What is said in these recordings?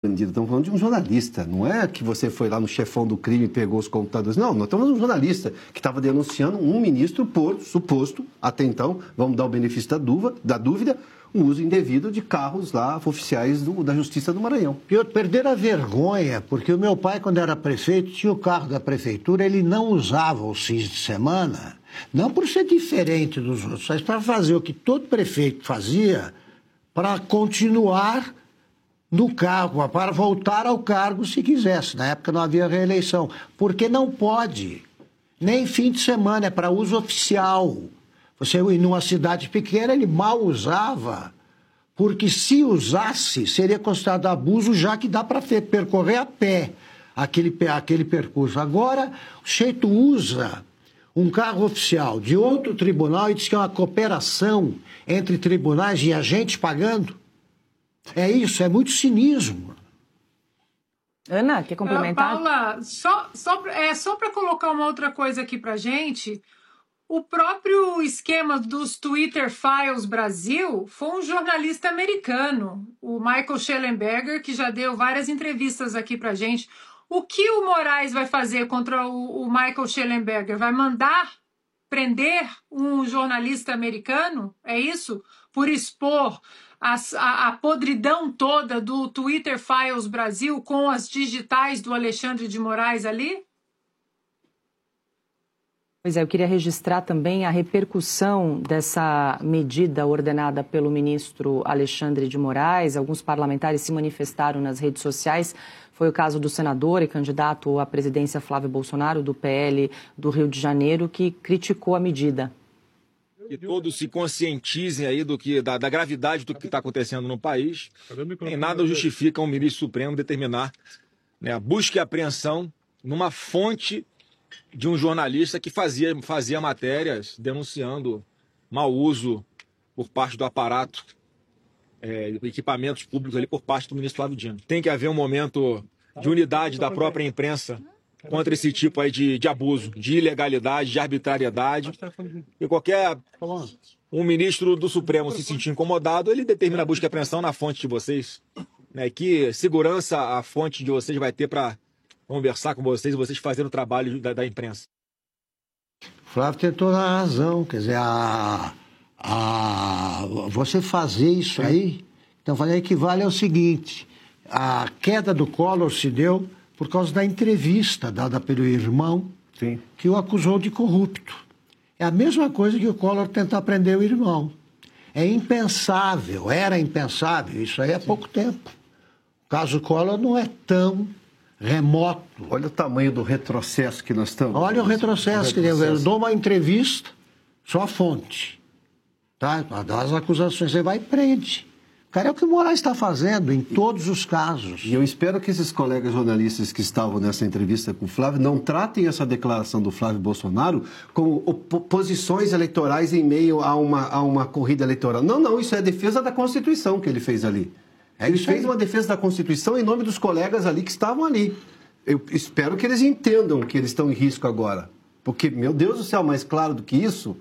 Estamos falando de um jornalista, não é que você foi lá no chefão do crime e pegou os computadores. Não, nós estamos de um jornalista que estava denunciando um ministro por suposto, até então, vamos dar o benefício da dúvida, o uso indevido de carros lá oficiais da Justiça do Maranhão. Perderam a vergonha, porque o meu pai, quando era prefeito, tinha o carro da prefeitura, ele não usava os fins de semana, não por ser diferente dos outros, mas para fazer o que todo prefeito fazia, para continuar no cargo, para voltar ao cargo se quisesse. Na época não havia reeleição, porque não pode, nem fim de semana, é para uso oficial. Você ir numa cidade pequena, ele mal usava, porque se usasse, seria considerado abuso, já que dá para percorrer a pé aquele percurso. Agora, o sujeito usa um carro oficial de outro tribunal e diz que é uma cooperação entre tribunais e a gente pagando. É isso, é muito cinismo. Ana, quer complementar? Paula, só para colocar uma outra coisa aqui para gente, o próprio esquema dos Twitter Files Brasil foi um jornalista americano, o Michael Shellenberger, que já deu várias entrevistas aqui para gente. O que o Moraes vai fazer contra o Michael Shellenberger? Vai mandar prender um jornalista americano? É isso? Por expor a podridão toda do Twitter Files Brasil com as digitais do Alexandre de Moraes ali? Pois é, eu queria registrar também a repercussão dessa medida ordenada pelo ministro Alexandre de Moraes. Alguns parlamentares se manifestaram nas redes sociais. Foi o caso do senador e candidato à presidência Flávio Bolsonaro, do PL do Rio de Janeiro, que criticou a medida. Que todos se conscientizem aí da gravidade do que está acontecendo no país. Nem nada justifica um ministro supremo determinar, né, a busca e apreensão numa fonte de um jornalista que fazia matérias denunciando mau uso por parte do aparato, equipamentos públicos ali por parte do ministro Flávio Dino. Tem que haver um momento de unidade da própria imprensa contra esse tipo aí de abuso, de ilegalidade, de arbitrariedade. E um ministro do Supremo se sentir incomodado, ele determina a busca e apreensão na fonte de vocês. Né? Que segurança a fonte de vocês vai ter para conversar com vocês e vocês fazendo o trabalho da imprensa. O Flávio tem toda a razão, quer dizer, você fazer isso aí, então fazer equivale ao seguinte, a queda do Collor se deu por causa da entrevista dada pelo irmão, sim, que o acusou de corrupto. É a mesma coisa que o Collor tentar prender o irmão. É impensável, era impensável, isso aí há pouco tempo. O caso Collor não é tão remoto. Olha o tamanho do retrocesso que nós estamos. Olha o retrocesso. Eu dou uma entrevista, só a fonte. Tá? Das acusações, você vai e prende. Cara, é o que o Moraes está fazendo em todos os casos. E eu espero que esses colegas jornalistas que estavam nessa entrevista com o Flávio não tratem essa declaração do Flávio Bolsonaro como posições eleitorais em meio a uma corrida eleitoral. Não, isso é a defesa da Constituição que ele fez ali. Ele fez uma defesa da Constituição em nome dos colegas ali que estavam ali. Eu espero que eles entendam que eles estão em risco agora. Porque, meu Deus do céu, mais claro do que isso,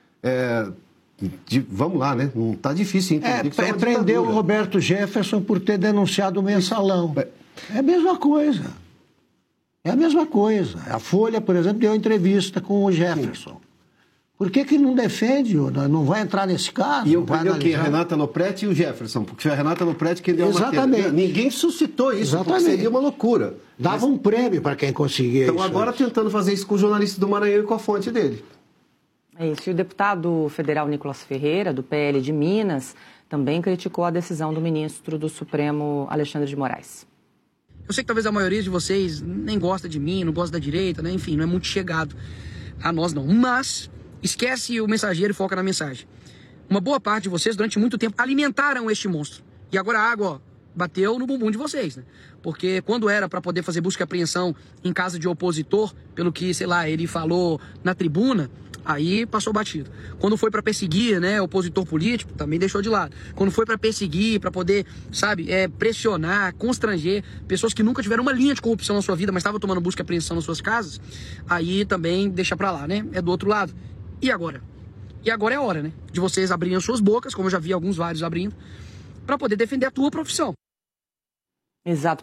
vamos lá, né? Não está difícil entender que isso é uma prendeu ditadura. o Roberto Jefferson por ter denunciado o mensalão. É a mesma coisa. É a mesma coisa. A Folha, por exemplo, deu entrevista com o Jefferson. Sim. Por que não defende? Não vai entrar nesse caso? E eu prendeu quem? A Renata Lopretti e o Jefferson, porque foi a Renata Lopretti quem deu a matéria. Exatamente. Ninguém suscitou isso, porque seria uma loucura. Dava um prêmio para quem conseguia isso. Então agora tentando fazer isso com o jornalista do Maranhão e com a fonte dele. É isso. E o deputado federal Nicolas Ferreira, do PL de Minas, também criticou a decisão do ministro do Supremo, Alexandre de Moraes. Eu sei que talvez a maioria de vocês nem gosta de mim, não gosta da direita, né? Enfim, não é muito chegado a nós não. Mas esquece o mensageiro e foca na mensagem. Uma boa parte de vocês, durante muito tempo, alimentaram este monstro. E agora a água, bateu no bumbum de vocês, né? Porque quando era para poder fazer busca e apreensão em casa de opositor, pelo que, sei lá, ele falou na tribuna, aí passou batido. Quando foi para perseguir, né, opositor político, também deixou de lado. Quando foi para perseguir, para poder, sabe, pressionar, constranger pessoas que nunca tiveram uma linha de corrupção na sua vida, mas estavam tomando busca e apreensão nas suas casas, aí também deixa para lá, né? É do outro lado. E agora? E agora é a hora, né? De vocês abrirem as suas bocas, como eu já vi vários abrindo, para poder defender a tua profissão. Exato.